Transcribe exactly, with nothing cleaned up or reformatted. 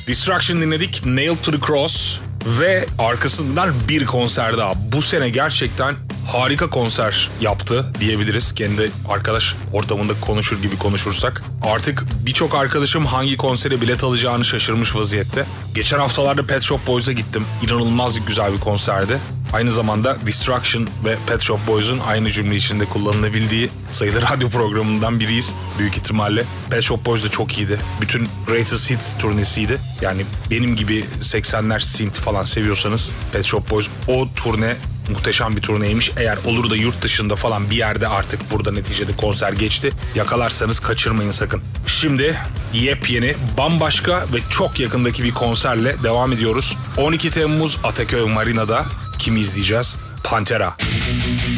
Destruction dinledik, Nailed to the Cross ve arkasından bir konser daha. Bu sene gerçekten harika konser yaptı diyebiliriz. Kendi arkadaş ortamında konuşur gibi konuşursak. Artık birçok arkadaşım hangi konsere bilet alacağını şaşırmış vaziyette. Geçen haftalarda Pet Shop Boys'a gittim. İnanılmaz güzel bir konserdi. Aynı zamanda Destruction ve Pet Shop Boys'un aynı cümle içinde kullanılabildiği sayılı radyo programından biriyiz büyük ihtimalle. Pet Shop Boys da çok iyiydi. Bütün Greatest Hits turnesiydi. Yani benim gibi seksenler synth falan seviyorsanız Pet Shop Boys o turne muhteşem bir turneymiş. Eğer olur da yurt dışında falan bir yerde artık burada neticede konser geçti. Yakalarsanız kaçırmayın sakın. Şimdi yepyeni, bambaşka ve çok yakındaki bir konserle devam ediyoruz. on iki Temmuz Ataköy Marina'da kimi izleyeceğiz? Pantera.